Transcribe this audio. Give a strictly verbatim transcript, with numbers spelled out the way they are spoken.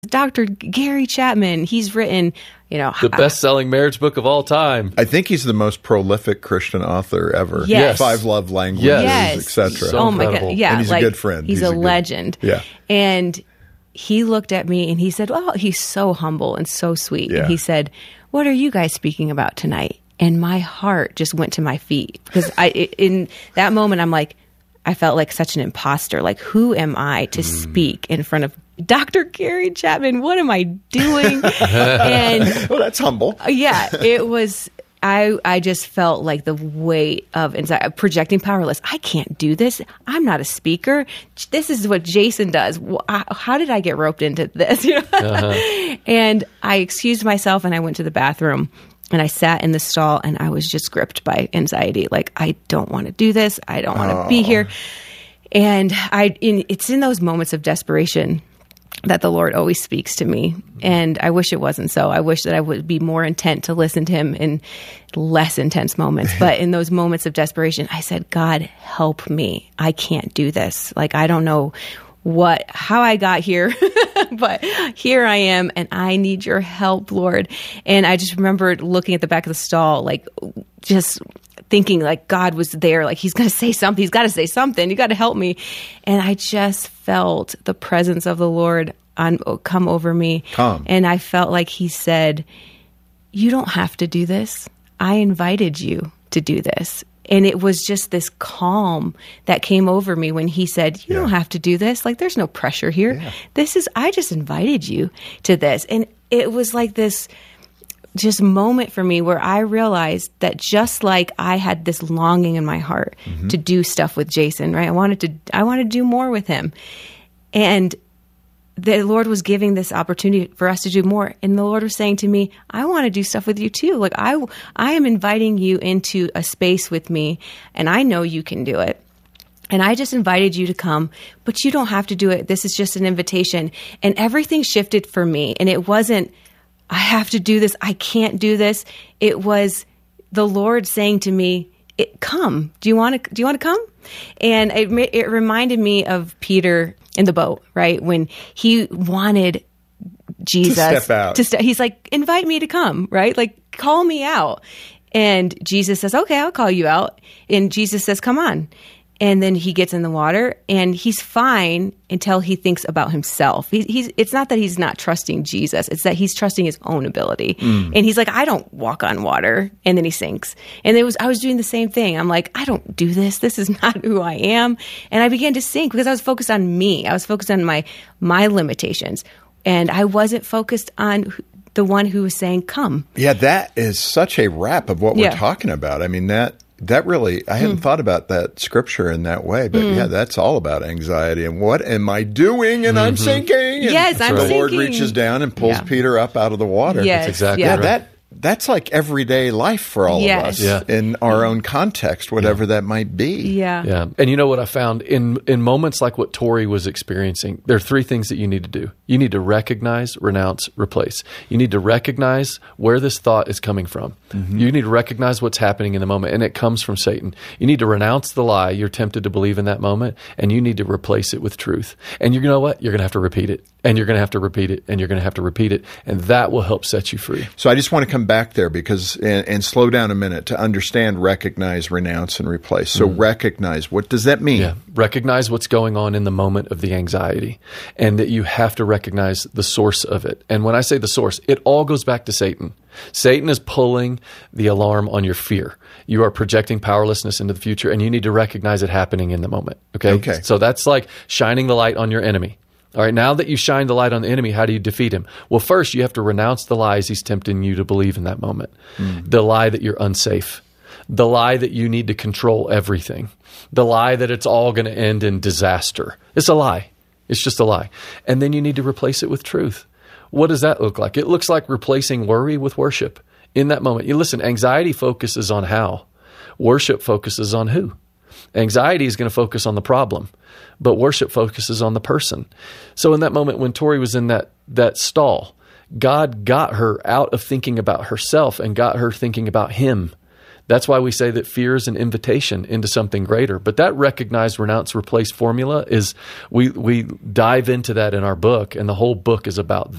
Doctor Gary Chapman, he's written, you know, the best-selling marriage book of all time. I think he's the most prolific Christian author ever. Yes. Five love languages, yes. et cetera. So oh incredible. my God, yeah, and he's like, a good friend. He's, he's a, a good, legend. Yeah, and he looked at me and he said, "Well, he's so humble and so sweet." Yeah. And he said, "What are you guys speaking about tonight?" And my heart just went to my feet because I, in that moment, I'm like, I felt like such an imposter. Like, who am I to mm. speak in front of Doctor Gary Chapman? What am I doing? And well, that's humble. Yeah, it was. I I just felt like the weight of anxiety, projecting powerless. I can't do this. I'm not a speaker. This is what Jason does. How did I get roped into this? You know? uh-huh. And I excused myself and I went to the bathroom. And I sat in the stall and I was just gripped by anxiety. Like, I don't want to do this. I don't want to oh. be here. And I, in, it's in those moments of desperation that the Lord always speaks to me. And I wish it wasn't so. I wish that I would be more intent to listen to him in less intense moments. But in those moments of desperation, I said, God, help me. I can't do this. Like, I don't know what, how I got here, but here I am and I need your help, Lord. And I just remembered looking at the back of the stall, like just thinking like God was there, like he's going to say something. He's got to say something. You got to help me. And I just felt the presence of the Lord on come over me. Come. And I felt like he said, you don't have to do this. I invited you to do this. And it was just this calm that came over me when he said, you yeah. don't have to do this. Like, there's no pressure here. Yeah. This is, I just invited you to this. And it was like this just moment for me where I realized that just like I had this longing in my heart mm-hmm. to do stuff with Jason, right? I wanted to, I wanted to do more with him. And the Lord was giving this opportunity for us to do more. And the Lord was saying to me, I want to do stuff with you too. Like I, I am inviting you into a space with me and I know you can do it. And I just invited you to come, but you don't have to do it. This is just an invitation. And everything shifted for me. And it wasn't, I have to do this. I can't do this. It was the Lord saying to me, it, come, do you want to, do you want to come? And it, it reminded me of Peter in the boat, right? When he wanted Jesus to step out. To st- he's like, invite me to come, right? Like, call me out. And Jesus says, okay, I'll call you out. And Jesus says, come on. And then he gets in the water and he's fine until he thinks about himself. He, he's, it's not that he's not trusting Jesus. It's that he's trusting his own ability. Mm. And he's like, I don't walk on water. And then he sinks. And it was, I was doing the same thing. I'm like, I don't do this. This is not who I am. And I began to sink because I was focused on me. I was focused on my, my limitations. And I wasn't focused on the one who was saying, come. Yeah, that is such a wrap of what we're yeah. talking about. I mean, that That really, I hadn't mm. thought about that scripture in that way, but mm. yeah, that's all about anxiety and what am I doing? And mm-hmm. I'm sinking. And yes, I'm the sinking. The Lord reaches down and pulls yeah. Peter up out of the water. Yes, that's exactly yeah. right. That, that's like everyday life for all yes. of us yeah. in our own context, whatever yeah. that might be. Yeah. Yeah. And you know what I found in, in moments like what Tori was experiencing, there are three things that you need to do. You need to recognize, renounce, replace. You need to recognize where this thought is coming from. Mm-hmm. You need to recognize what's happening in the moment, and it comes from Satan. You need to renounce the lie you're tempted to believe in that moment, and you need to replace it with truth. And you know what? You're going to have to repeat it, and you're going to have to repeat it, and you're going to have to repeat it, and that will help set you free. So I just want to come back there because and, and slow down a minute to understand, recognize, renounce, and replace. So mm. recognize, what does that mean? Yeah. Recognize what's going on in the moment of the anxiety, and that you have to recognize the source of it. And when I say the source, it all goes back to Satan. Satan is pulling the alarm on your fear. You are projecting powerlessness into the future, and you need to recognize it happening in the moment. Okay? Okay. So that's like shining the light on your enemy. All right, now that you shine the light on the enemy, how do you defeat him? Well, first, you have to renounce the lies he's tempting you to believe in that moment. Mm. The lie that you're unsafe. The lie that you need to control everything. The lie that it's all going to end in disaster. It's a lie. It's just a lie. And then you need to replace it with truth. What does that look like? It looks like replacing worry with worship in that moment. You listen, anxiety focuses on how. Worship focuses on who. Anxiety is going to focus on the problem, but worship focuses on the person. So in that moment when Tori was in that that stall, God got her out of thinking about herself and got her thinking about him. That's why we say that fear is an invitation into something greater. But that recognize, renounce, replace formula is, we we dive into that in our book, and the whole book is about